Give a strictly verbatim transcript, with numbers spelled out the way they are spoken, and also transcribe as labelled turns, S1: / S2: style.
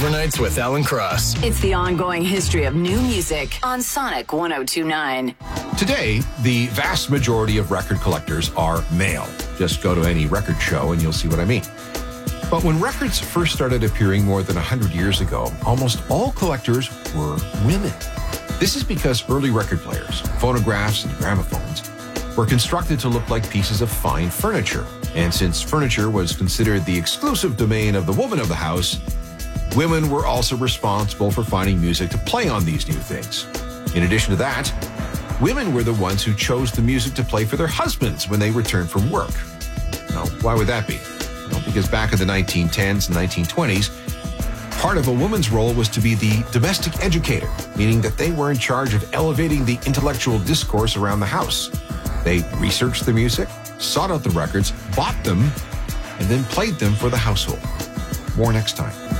S1: Overnights with Alan Cross.
S2: It's the ongoing history of new music on Sonic one oh two point nine.
S3: Today, the vast majority of record collectors are male. Just go to any record show and you'll see what I mean. But when records first started appearing more than one hundred years ago, almost all collectors were women. This is because early record players, phonographs, and gramophones were constructed to look like pieces of fine furniture. And since furniture was considered the exclusive domain of the woman of the house, women were also responsible for finding music to play on these new things. In addition to that, women were the ones who chose the music to play for their husbands when they returned from work. Now, why would that be? Well, because back in the nineteen tens and nineteen twenties, part of a woman's role was to be the domestic educator, meaning that they were in charge of elevating the intellectual discourse around the house. They researched the music, sought out the records, bought them, and then played them for the household. More next time.